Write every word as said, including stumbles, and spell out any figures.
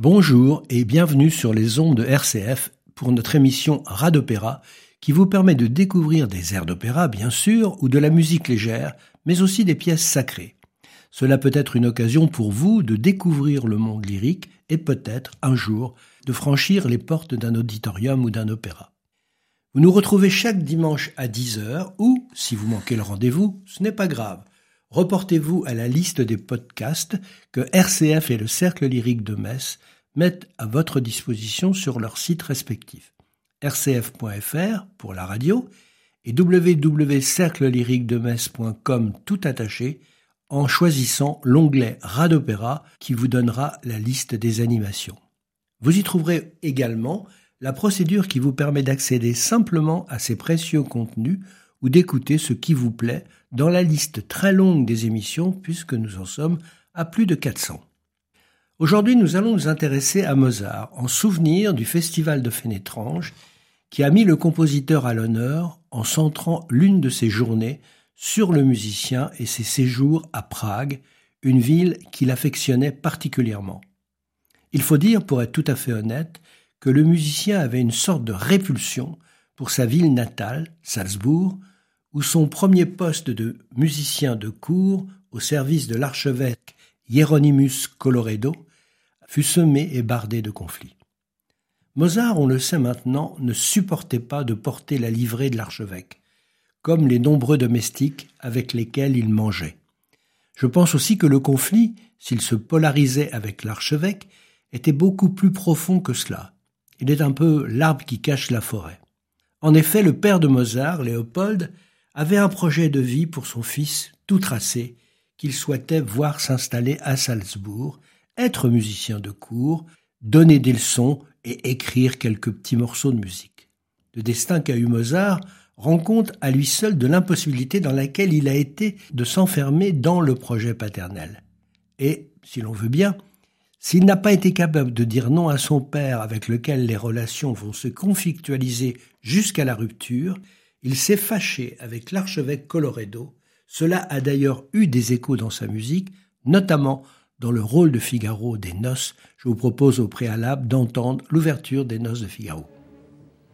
Bonjour et bienvenue sur les ondes de R C F pour notre émission Radopéra qui vous permet de découvrir des airs d'opéra bien sûr ou de la musique légère mais aussi des pièces sacrées. Cela peut être une occasion pour vous de découvrir le monde lyrique et peut-être un jour de franchir les portes d'un auditorium ou d'un opéra. Vous nous retrouvez chaque dimanche à dix heures ou, si vous manquez le rendez-vous, ce n'est pas grave. Reportez-vous à la liste des podcasts que R C F et le Cercle Lyrique de Metz mettent à votre disposition sur leurs sites respectifs. r c f point f r pour la radio et w w w point cercle lyrique de metz point com tout attaché en choisissant l'onglet Radopéra qui vous donnera la liste des animations. Vous y trouverez également la procédure qui vous permet d'accéder simplement à ces précieux contenus ou d'écouter ce qui vous plaît dans la liste très longue des émissions puisque nous en sommes à plus de quatre cents. Aujourd'hui, nous allons nous intéresser à Mozart en souvenir du Festival de Fénétrange qui a mis le compositeur à l'honneur en centrant l'une de ses journées sur le musicien et ses séjours à Prague, une ville qu'il affectionnait particulièrement. Il faut dire, pour être tout à fait honnête, que le musicien avait une sorte de répulsion pour sa ville natale, Salzbourg, où son premier poste de musicien de cour au service de l'archevêque Hieronymus Colloredo fut semé et bardé de conflits. Mozart, on le sait maintenant, ne supportait pas de porter la livrée de l'archevêque, comme les nombreux domestiques avec lesquels il mangeait. Je pense aussi que le conflit, s'il se polarisait avec l'archevêque, était beaucoup plus profond que cela. Il est un peu l'arbre qui cache la forêt. En effet, le père de Mozart, Léopold, avait un projet de vie pour son fils tout tracé, qu'il souhaitait voir s'installer à Salzbourg, être musicien de cour, donner des leçons et écrire quelques petits morceaux de musique. Le destin qu'a eu Mozart rend compte à lui seul de l'impossibilité dans laquelle il a été de s'enfermer dans le projet paternel. Et, si l'on veut bien, s'il n'a pas été capable de dire non à son père avec lequel les relations vont se conflictualiser jusqu'à la rupture, il s'est fâché avec l'archevêque Colloredo. Cela a d'ailleurs eu des échos dans sa musique, notamment dans le rôle de Figaro des Noces. Je vous propose au préalable d'entendre l'ouverture des Noces de Figaro.